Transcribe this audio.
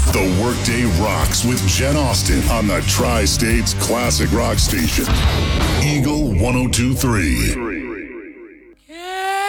The Workday Rocks with Jen Austen on the Tri-States Classic Rock Station. Eagle 102.3.